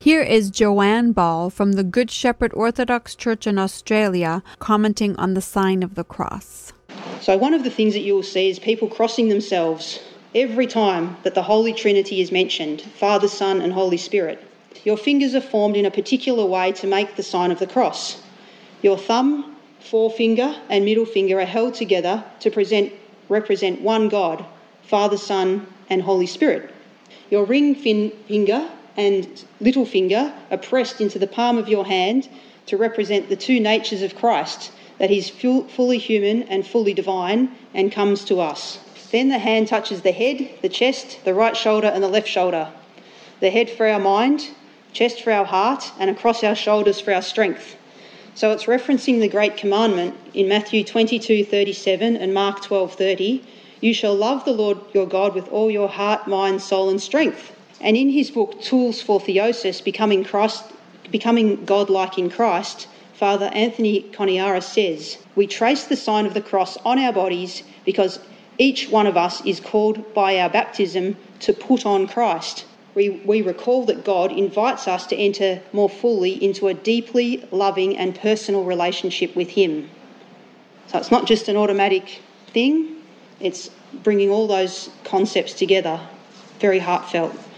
Here is Joanne Ball from the Good Shepherd Orthodox Church in Australia commenting on the sign of the cross. So one of the things that you will see is people crossing themselves every time that the Holy Trinity is mentioned, Father, Son and Holy Spirit. Your fingers are formed in a particular way to make the sign of the cross. Your thumb, forefinger and middle finger are held together to represent one God, Father, Son and Holy Spirit. Your ring finger and little finger are pressed into the palm of your hand to represent the two natures of Christ, that he's fully human and fully divine and comes to us. Then the hand touches the head, the chest, the right shoulder and the left shoulder. The head for our mind, chest for our heart, and across our shoulders for our strength. So it's referencing the great commandment in Matthew 22:37 and Mark 12:30, you shall love the Lord your God with all your heart, mind, soul and strength. And in his book, Tools for Theosis, Becoming God-like in Christ, Father Anthony Coniara says, we trace the sign of the cross on our bodies because each one of us is called by our baptism to put on Christ. We recall that God invites us to enter more fully into a deeply loving and personal relationship with him. So it's not just an automatic thing, it's bringing all those concepts together. Very heartfelt.